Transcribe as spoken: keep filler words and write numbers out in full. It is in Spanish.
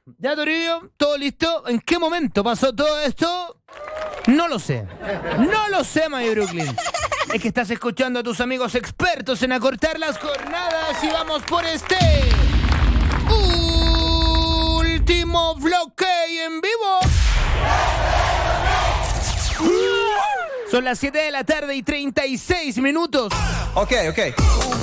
¿Ya, Toribio? ¿Todo listo? ¿En qué momento pasó todo esto? No lo sé. No lo sé, My Brooklyn. Es que estás escuchando a tus amigos expertos en acortar las jornadas y vamos por este último bloque en vivo. Son las siete de la tarde y treinta y seis minutos. Ok, ok.